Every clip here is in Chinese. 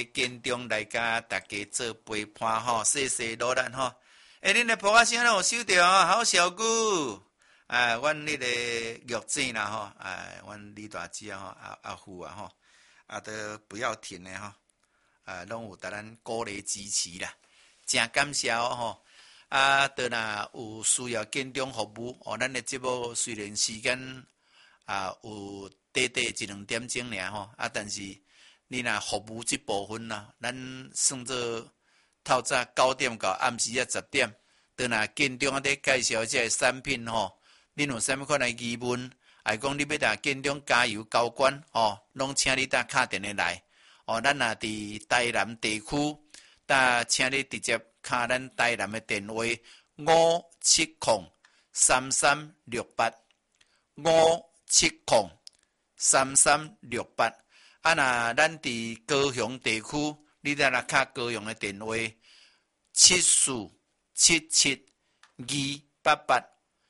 建中来甲大家做陪伴吼，谢谢罗兰吼。恁的podcast声有收到吼，好小姑，阮迄个玉姐啦吼，阮李大姐吼，阿父啊吼，都不要停的吼，拢有甲咱鼓励支持啦，真感谢吼。都若有需要建中服务哦，咱的节目虽然时间有短一两点钟尔吼，但是你若服务这部分啦，咱算做透早9点到暗时10点，都若建中咧介绍这个产品吼，恁有啥物款的疑问，还讲你要打建中加油交管哦，拢请你打打电话来哦，咱若伫台南地区，请你直接卡咱台南的电话5703368 5703368。若咱伫高雄地区，你再来卡高雄的电话74772288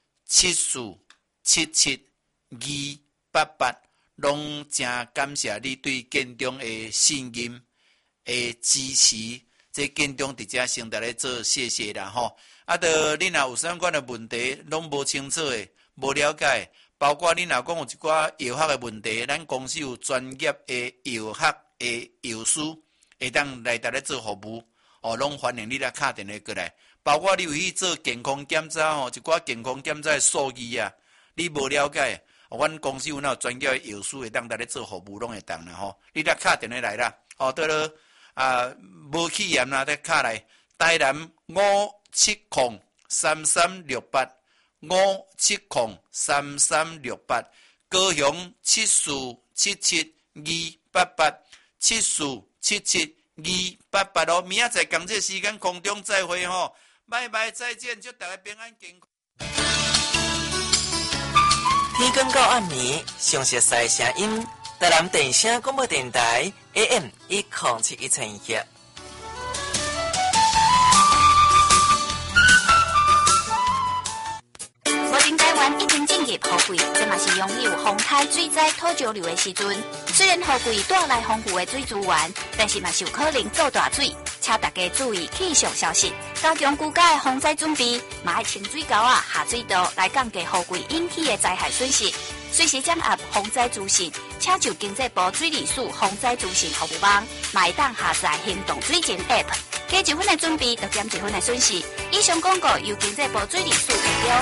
74772288，拢真感谢你对建中的信任、的支持。这建中伫遮先来做谢谢啦吼，就你若有相关的问题，拢无清楚的、无了解，包括你若讲有一寡药学的问题，咱公司有专业的药学的药师，会当来达咧做服务，哦，拢欢迎你来打电话过来。包括你有去做健康检查吼，一寡健康检查的数据啊，你无了解，阮公司有那专业的药师会当来咧做服务，拢会当啦吼，你来打电话来啦，哦，对了。无去验啦，得卡来台南5703368 5703368，高雄74772288 74772288哦，明仔载同这时间空中再会吼，拜拜再见，祝大家平安健康。 天光到暗暝，详细赛声音。台南电声广播电台 AM1071 目前台湾已经进入雨季，这嘛是拥有风台水灾土石流的时阵。虽然雨季带来丰富的水资源，但是嘛是有可能造大水，请大家注意气象消息，加强居家的防灾准备，嘛要清水沟下水道来降低雨季引起的灾害损失。随时掌握防灾资讯，请就经济部水利署防灾资讯服务网，会当下载行动水情 App， 加一分的准备，就减一分的损失。以上广告由经济部水利署提供。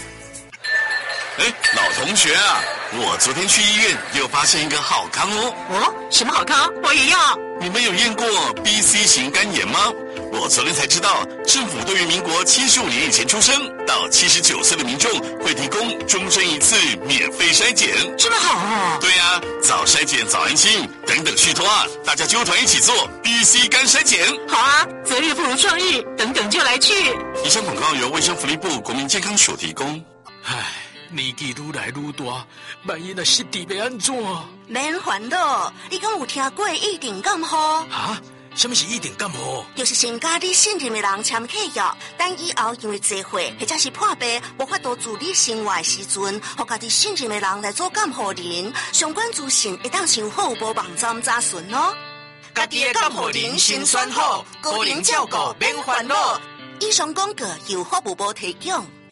老同学啊，我昨天去医院又发现一个好康哦。 哦，什么好康？我也要。 你们有验过 BC 型肝炎吗？我昨天才知道，政府对于民国75年以前出生到79岁的民众会提供终身一次免费筛检， 这么好啊！ 对啊，早筛检早安心，等等续托啊，大家揪团一起做 BC 肝筛检。 好啊，择日不如撞日，等等就来去。 以上广告由卫生福利部国民健康署提供。 唉，年纪愈来愈大，万一那失智要安怎？ 免烦恼，你敢有听过一定感冒？ 啊？什么是一定感冒？ 就是先甲你信任的人签契约，等以后因为聚会或者是破病，无法度自理生活的时阵，互家己信任的人来做监护人，相关资讯会当上服务部网站查询哦。 家己的监护人先选好，个人照顾免烦恼。 以上广告由服务部提供。